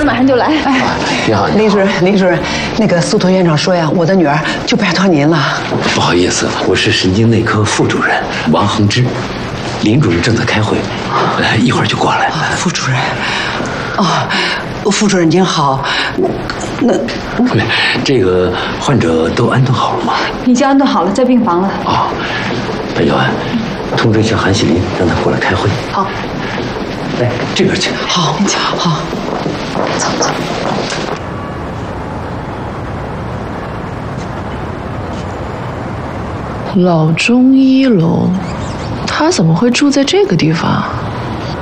马上就来。 哎， 你好， 林主任，那个苏图院长说呀，我的女儿就拜托您了。 不好意思，我是神经内科副主任王恒之，林主任正在开会，一会儿就过来。 副主任，副主任您好， 这个患者都安顿好了吗？ 已经安顿好了，在病房了。 哦，姚安，通知一下韩喜林，让他过来开会。 好， 来这边请。 好，好，走。 老中医楼，他怎么会住在这个地方？